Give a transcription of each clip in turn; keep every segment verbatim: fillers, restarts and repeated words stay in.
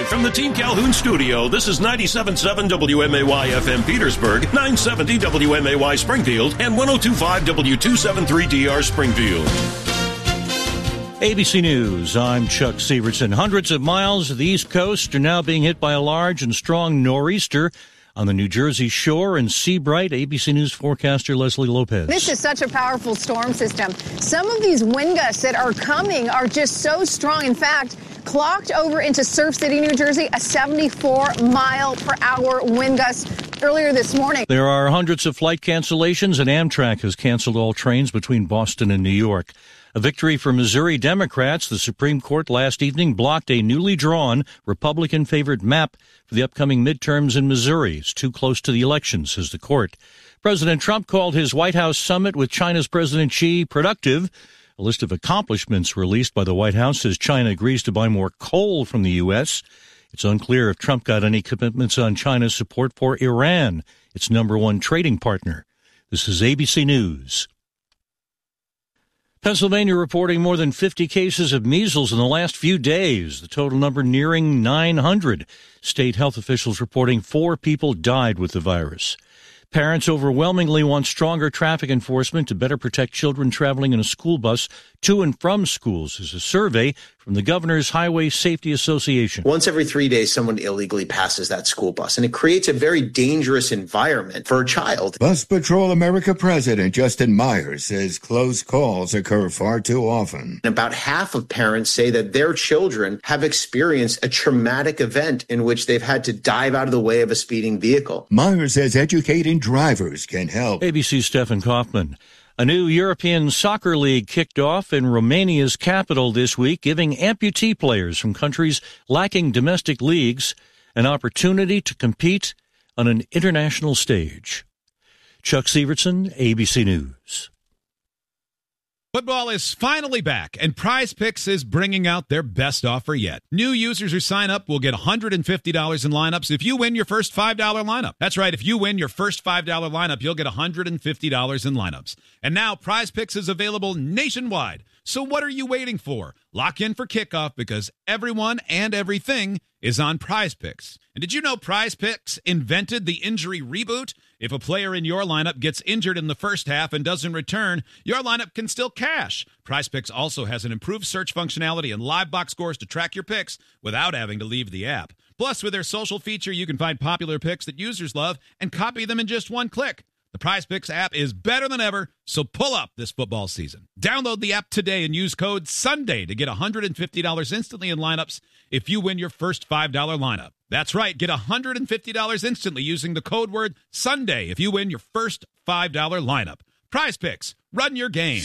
Live from the Team Calhoun studio, this is ninety-seven point seven W M A Y F M Petersburg, nine seventy W M A Y Springfield, and one oh two point five W two seventy-three D R Springfield. A B C News, I'm Chuck Severson. Hundreds of miles of the East Coast are now being hit by a large and strong nor'easter on the New Jersey shore. And Seabright, A B C News forecaster Leslie Lopez. This is such a powerful storm system. Some of these wind gusts that are coming are just so strong. In fact, clocked over into Surf City, New Jersey, a seventy-four mile per hour wind gust earlier this morning. There are hundreds of flight cancellations, and Amtrak has canceled all trains between Boston and New York. A victory for Missouri Democrats. The Supreme Court last evening blocked a newly drawn Republican-favored map for the upcoming midterms in Missouri. It's too close to the election, says the court. President Trump called his White House summit with China's President Xi productive. A list of accomplishments released by the White House says China agrees to buy more coal from the U S. It's unclear if Trump got any commitments on China's support for Iran, its number one trading partner. This is A B C News. Pennsylvania reporting more than fifty cases of measles in the last few days, the total number nearing nine hundred. State health officials reporting four people died with the virus. Parents overwhelmingly want stronger traffic enforcement to better protect children traveling in a school bus to and from schools, is a survey from the Governor's Highway Safety Association. Once every three days, someone illegally passes that school bus, and it creates a very dangerous environment for a child. Bus Patrol America President Justin Myers says close calls occur far too often. About half of parents say that their children have experienced a traumatic event in which they've had to dive out of the way of a speeding vehicle. Myers says educating drivers can help. A B C's Stephen Kaufman. A new European soccer league kicked off in Romania's capital this week, giving amputee players from countries lacking domestic leagues an opportunity to compete on an international stage. Chuck Severson, A B C News. Football is finally back, and Prize Picks is bringing out their best offer yet. New users who sign up will get one hundred fifty dollars in lineups if you win your first five dollar lineup. That's right, if you win your first five dollar lineup, you'll get one hundred fifty dollars in lineups. And now Prize Picks is available nationwide. So what are you waiting for? Lock in for kickoff because everyone and everything is on Prize Picks. And did you know Prize Picks invented the injury reboot? If a player in your lineup gets injured in the first half and doesn't return, your lineup can still cash. Prize Picks also has an improved search functionality and live box scores to track your picks without having to leave the app. Plus, with their social feature, you can find popular picks that users love and copy them in just one click. The Prize Picks app is better than ever, so pull up this football season. Download the app today and use code SUNDAY to get one hundred fifty dollars instantly in lineups if you win your first five dollar lineup. That's right, get one hundred fifty dollars instantly using the code word SUNDAY if you win your first five dollar lineup. Prize Picks, run your game.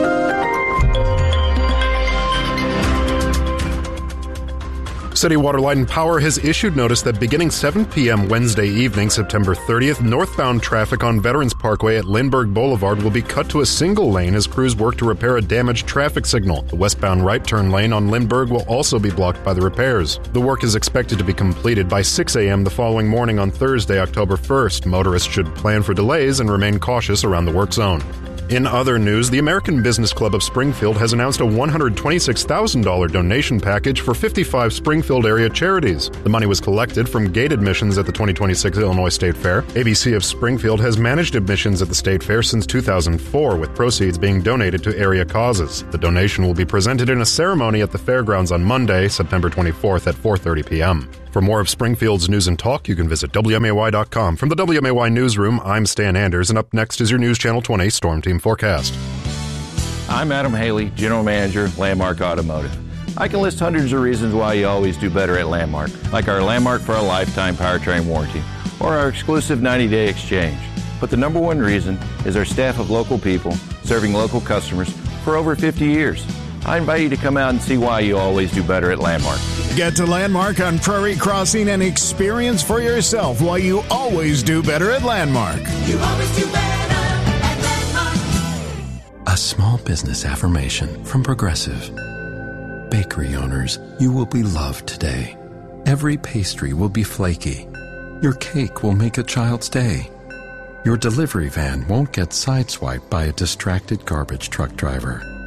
City Water, Light and Power has issued notice that beginning seven p.m. Wednesday evening, September thirtieth, northbound traffic on Veterans Parkway at Lindbergh Boulevard will be cut to a single lane as crews work to repair a damaged traffic signal. The westbound right turn lane on Lindbergh will also be blocked by the repairs. The work is expected to be completed by six a.m. the following morning on Thursday, October first. Motorists should plan for delays and remain cautious around the work zone. In other news, the American Business Club of Springfield has announced a one hundred twenty-six thousand dollars donation package for fifty-five Springfield area charities. The money was collected from gate admissions at the twenty twenty-six Illinois State Fair. A B C of Springfield has managed admissions at the State Fair since two thousand four, with proceeds being donated to area causes. The donation will be presented in a ceremony at the fairgrounds on Monday, September twenty-fourth at four thirty p.m. For more of Springfield's news and talk, you can visit W M A Y dot com. From the W M A Y Newsroom, I'm Stan Anders, and up next is your News Channel twenty Storm Team Forecast. I'm Adam Haley, General Manager, Landmark Automotive. I can list hundreds of reasons why you always do better at Landmark, like our Landmark for a Lifetime powertrain warranty, or our exclusive ninety-day exchange. But the number one reason is our staff of local people serving local customers for over fifty years. I invite you to come out and see why you always do better at Landmark. Get to Landmark on Prairie Crossing and experience for yourself why you always do better at Landmark. You always do better at Landmark. A small business affirmation from Progressive. Bakery owners, you will be loved today. Every pastry will be flaky. Your cake will make a child's day. Your delivery van won't get sideswiped by a distracted garbage truck driver.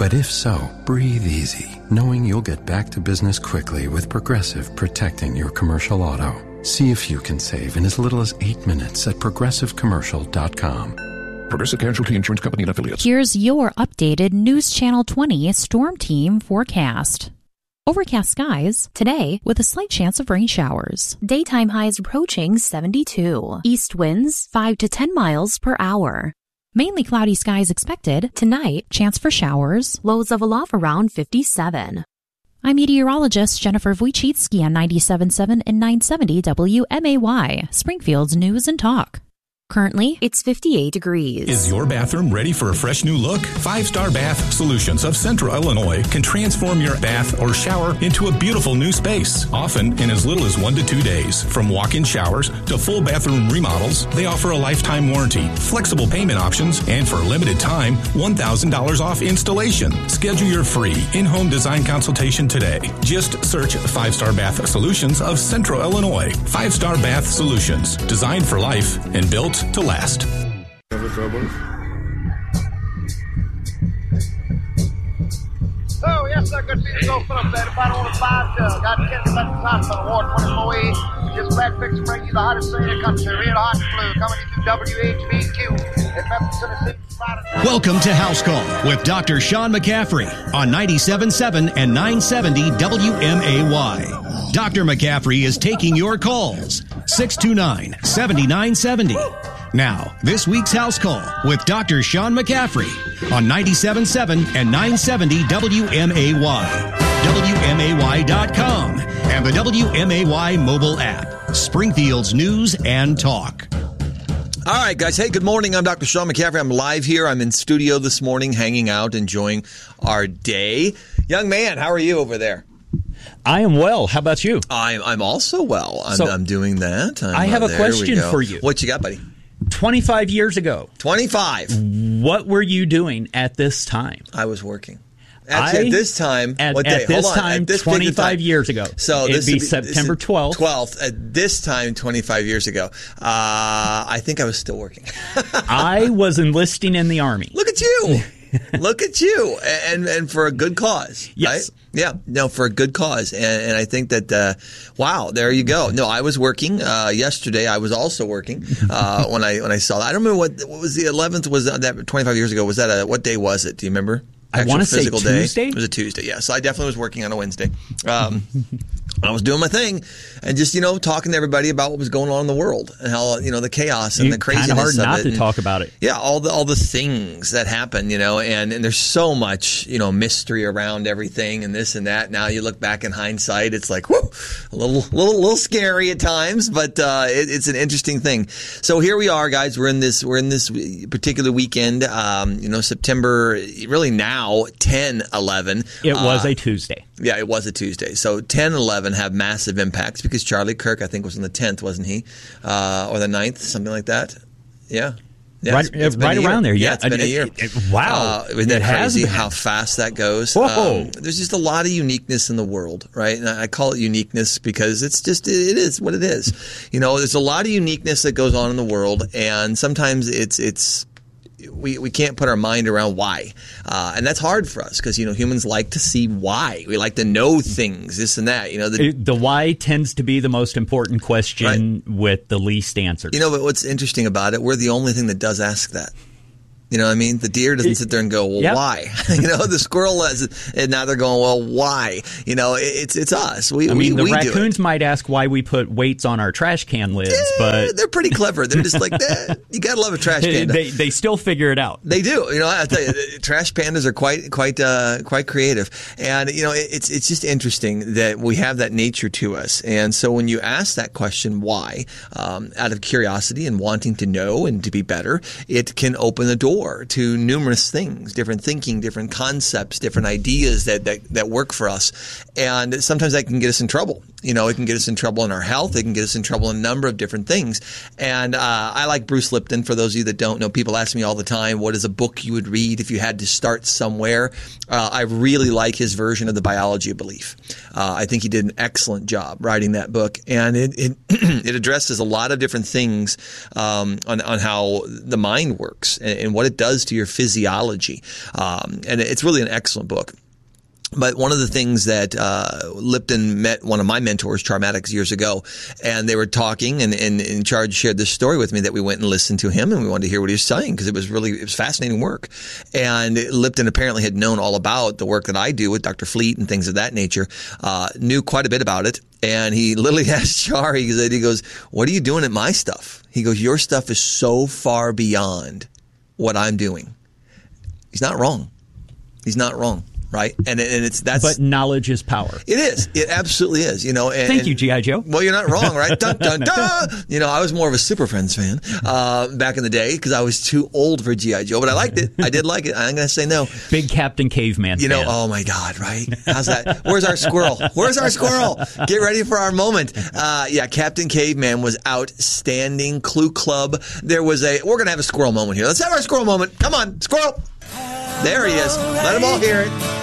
But if so, breathe easy, knowing you'll get back to business quickly with Progressive protecting your commercial auto. See if you can save in as little as eight minutes at progressive commercial dot com. Progressive Casualty Insurance Company and Affiliates. Here's your updated News Channel twenty Storm Team forecast. Overcast skies today with a slight chance of rain showers. Daytime highs approaching seventy-two. East winds five to ten miles per hour. Mainly cloudy skies expected. Tonight, chance for showers. Lows of aloft around fifty-seven. I'm meteorologist Jennifer Wojcicki on ninety-seven point seven and nine seventy W M A Y, Springfield's News and Talk. Currently, it's fifty-eight degrees. Is your bathroom ready for a fresh new look? Five Star Bath Solutions of Central Illinois can transform your bath or shower into a beautiful new space, often in as little as one to two days. From walk-in showers to full bathroom remodels, they offer a lifetime warranty, flexible payment options, and for a limited time, one thousand dollars off installation. Schedule your free in-home design consultation today. Just search Five Star Bath Solutions of Central Illinois. Five Star Bath Solutions, designed for life and built to last. Have a trouble? So, yes, sir, good to see you go Phillips there. The bottom of the five jug. Got Kennedy Metropolitan Hospital Award twenty-four E. Just back fix to bring you the hottest thing in the country. Real hot and blue. Coming to you W H B Q in Memphis, Tennessee. Welcome to House Call with Doctor Sean McCaffrey on ninety-seven point seven and nine seventy W M A Y. Doctor McCaffrey is taking your calls. six two nine, seven nine seven zero. Now, this week's House Call with Doctor Sean McCaffrey on ninety-seven point seven and nine seventy W M A Y, W M A Y dot com, and the W M A Y mobile app. Springfield's News and Talk. All right, guys. Hey, good morning. I'm Doctor Sean McCaffrey. I'm live here. I'm in studio this morning, hanging out, enjoying our day. Young man, how are you over there? I am well. How about you? I'm I'm also well. I'm, so, I'm doing that. I'm, I have uh, a question for you. What you got, buddy? twenty-five years ago. twenty-five. What were you doing at this time? I was working. At, I, at this time, at, what day? At this Hold on. time, at this twenty-five time. years ago. So it'd this be be September twelfth. twelfth. At this time, twenty-five years ago, uh, I think I was still working. I was enlisting in the Army. Look at you. Look at you. And and for a good cause. Yes. Right? Yeah. No, for a good cause. And, and I think that, uh, wow, there you go. No, I was working. Uh, yesterday, I was also working uh, when I when I saw that. I don't remember what, what was the eleventh, was that twenty-five years ago? Was that a, what day was it? Do you remember? I want to say Tuesday. Day. It was a Tuesday, yeah. So I definitely was working on a Wednesday. Um, I was doing my thing and just, you know, talking to everybody about what was going on in the world and how, you know, the chaos and you, the craziness kind of hard of not it. to and, talk about it. Yeah, all the all the things that happen, you know, and, and there's so much, you know, mystery around everything and this and that. Now you look back in hindsight, it's like, whoo, a little, little, little scary at times, but uh, it, it's an interesting thing. So here we are, guys. We're in this, we're in this particular weekend. Um, you know, September, really now, ten eleven. It was uh, a Tuesday. Yeah, it was a Tuesday. So ten eleven have massive impacts because Charlie Kirk, I think, was on the tenth, wasn't he? Uh, or the ninth, something like that. Yeah. Yeah, right it's, it's right around there. Yeah, yeah it's been it, a year. It, it, wow. Uh, isn't that it crazy has how fast that goes? Whoa. Um, there's just a lot of uniqueness in the world, right? And I call it uniqueness because it's just, it is what it is. You know, there's a lot of uniqueness that goes on in the world, and sometimes it's, it's, We we can't put our mind around why, uh, and that's hard for us because you know humans like to see why. We like to know things, this and that. You know, the, the why tends to be the most important question right. with the least answers. You know, but what's interesting about it, we're the only thing that does ask that. You know what I mean? The deer doesn't sit there and go, well, yep. why? You know, the squirrel has, and now they're going, well, why? You know, it's it's us. We, I mean, we, the we raccoons might ask why we put weights on our trash can lids, yeah, but they're pretty clever. They're just like that. You gotta love a trash panda. They they still figure it out. They do. You know, I tell you, trash pandas are quite quite uh, quite creative, and you know, it's it's just interesting that we have that nature to us. And so when you ask that question, why, um, out of curiosity and wanting to know and to be better, it can open the door to numerous things, different thinking, different concepts, different ideas that, that, that work for us. And sometimes that can get us in trouble. You know, it can get us in trouble in our health. It can get us in trouble in a number of different things. And uh, I like Bruce Lipton. For those of you that don't know, people ask me all the time, what is a book you would read if you had to start somewhere? Uh, I really like his version of The Biology of Belief. Uh, I think he did an excellent job writing that book. And it it, it addresses a lot of different things um, on, on how the mind works and, and what it does to your physiology. Um, and it's really an excellent book. But one of the things that uh, Lipton met one of my mentors, Charmatics, years ago, and they were talking, and, and, and Charge shared this story with me that we went and listened to him, and we wanted to hear what he was saying because it was really it was fascinating work. And Lipton apparently had known all about the work that I do with Doctor Fleet and things of that nature, uh, knew quite a bit about it. And he literally asked Char, he said, he goes, "What are you doing at my stuff?" He goes, "Your stuff is so far beyond what I'm doing." He's not wrong. He's not wrong. Right, and and it's that's. But knowledge is power. It is. It absolutely is. You know. And, Thank you, G I. Joe. Well, you're not wrong, right? Dun dun dun. You know, I was more of a Super Friends fan uh, back in the day because I was too old for G I. Joe, but I liked it. I did like it. I'm going to say no. Big Captain Caveman. You know. fan. Oh my God! Right? How's that? Where's our squirrel? Where's our squirrel? Get ready for our moment. Uh, yeah, Captain Caveman was outstanding. Clue Club. There was a. We're going to have a squirrel moment here. Let's have our squirrel moment. Come on, squirrel. There he is. Let them all hear it.